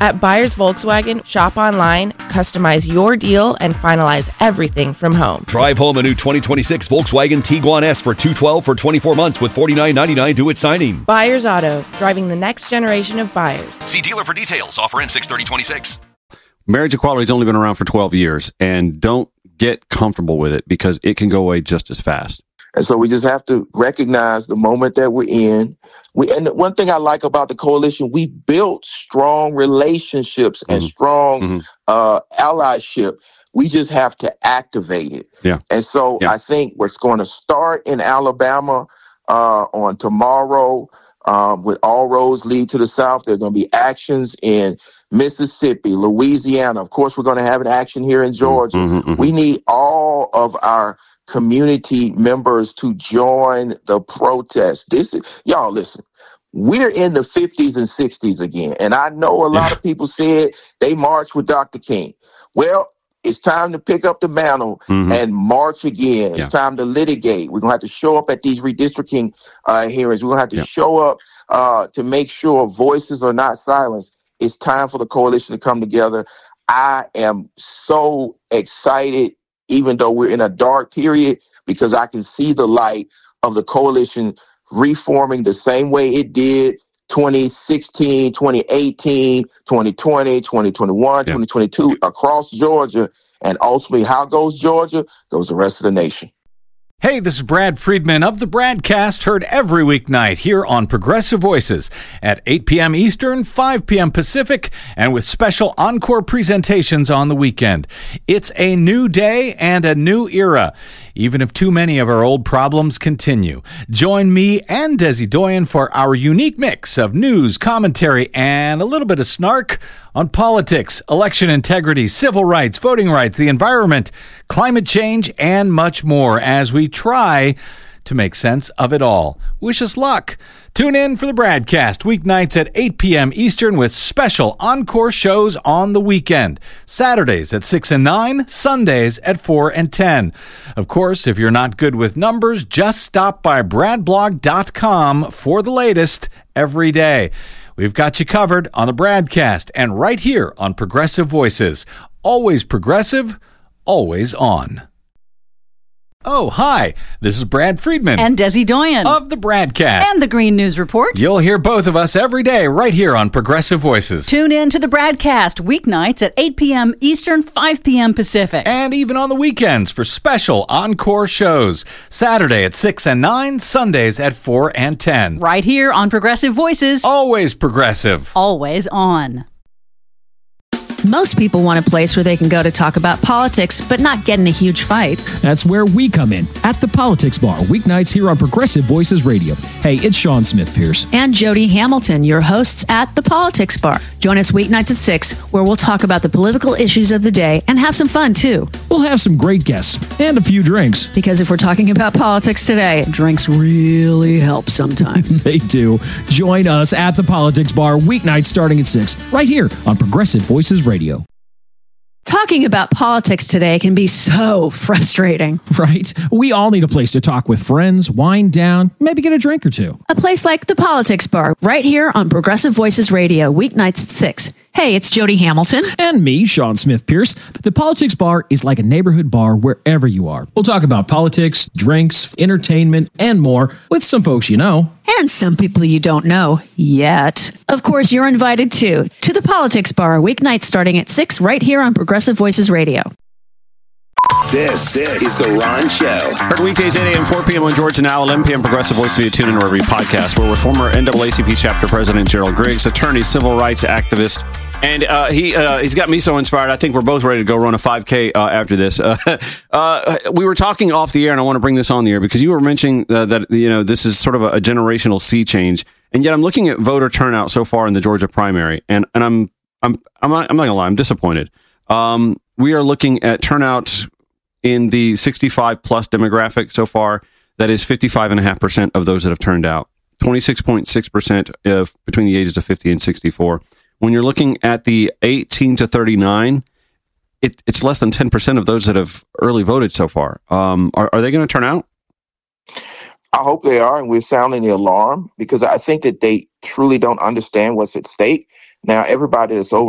At Buyers Volkswagen, shop online, customize your deal, and finalize everything from home. Drive home a new 2026 Volkswagen Tiguan S for $212 for 24 months with $49.99 due at signing. Buyers Auto, driving the next generation of buyers. See dealer for details. Offer ends 6/30/26. Marriage equality has only been around for 12 years, and don't get comfortable with it because it can go away just as fast. And so we just have to recognize the moment that we're in. And one thing I like about the coalition, we built strong relationships and strong allyship. We just have to activate it. Yeah. And so I think we're going to start in Alabama on tomorrow with All Roads Lead to the South. There are going to be actions in Mississippi, Louisiana. Of course, we're going to have an action here in Georgia. We need all of our community members to join the protest. Y'all listen, we're in the 50s and 60s again. And I know a lot of people said they marched with Dr. King. Well, it's time to pick up the mantle and march again. It's time to litigate. We're going to have to show up at these redistricting hearings. We're going to have to show up to make sure voices are not silenced. It's time for the coalition to come together. I am so excited, even though we're in a dark period, because I can see the light of the coalition reforming the same way it did 2016, 2018, 2020, 2021, 2022 across Georgia. And ultimately, how goes Georgia? Goes the rest of the nation. Hey, this is Brad Friedman of the Bradcast, heard every weeknight here on Progressive Voices at 8 p.m. Eastern, 5 p.m. Pacific, and with special encore presentations on the weekend. It's a new day and a new era, even if too many of our old problems continue. Join me and Desi Doyen for our unique mix of news, commentary, and a little bit of snark on politics, election integrity, civil rights, voting rights, the environment, climate change, and much more as we try to make sense of it all. Wish us luck. Tune in for the Bradcast weeknights at 8 p.m. Eastern with special encore shows on the weekend. Saturdays at 6 and 9, Sundays at 4 and 10. Of course, if you're not good with numbers, just stop by bradblog.com for the latest every day. We've got you covered on the Bradcast and right here on Progressive Voices. Always progressive, always on. Oh, hi. This is Brad Friedman. And Desi Doyen. Of the Bradcast. And the Green News Report. You'll hear both of us every day right here on Progressive Voices. Tune in to the Bradcast weeknights at 8 p.m. Eastern, 5 p.m. Pacific. And even on the weekends for special encore shows. Saturday at 6 and 9, Sundays at 4 and 10. Right here on Progressive Voices. Always progressive. Always on. Most people want a place where they can go to talk about politics, but not get in a huge fight. That's where we come in, at the Politics Bar, weeknights here on Progressive Voices Radio. Hey, it's Sean Smith Pierce. And Jody Hamilton, your hosts at the Politics Bar. Join us weeknights at 6, where we'll talk about the political issues of the day and have some fun, too. We'll have some great guests and a few drinks. Because if we're talking about politics today, drinks really help sometimes. They do. Join us at the Politics Bar, weeknights starting at 6, right here on Progressive Voices Radio. Talking about politics today can be so frustrating. Right? We all need a place to talk with friends, wind down, maybe get a drink or two. A place like the Politics Bar, right here on Progressive Voices Radio, weeknights at 6. Hey, it's Jody Hamilton. And me, Sean Smith Pierce. The Politics Bar is like a neighborhood bar wherever you are. We'll talk about politics, drinks, entertainment, and more with some folks you know. And some people you don't know yet. Of course, you're invited too to the Politics Bar, weeknights starting at 6 right here on Progressive Voices Radio. This is The Ron Show. Heard weekdays 8 a.m., 4 p.m. on Georgia Now, 11 p.m. Progressive Voice via TuneIn or every podcast. We're with former NAACP chapter president Gerald Griggs, attorney, civil rights activist. And he's got me so inspired. I think we're both ready to go run a 5K after this. We were talking off the air, and I want to bring this on the air because you were mentioning that this is sort of a generational sea change. And yet, I'm looking at voter turnout so far in the Georgia primary, and I'm not gonna lie, I'm disappointed. We are looking at turnout in the 65 plus demographic so far. That is 55.5% of those that have turned out. 26.6% between the ages of 50 and 64. When you're looking at the 18 to 39, it's less than 10% of those that have early voted so far. Are they going to turn out? I hope they are, and we're sounding the alarm because I think that they truly don't understand what's at stake. Now, everybody that's over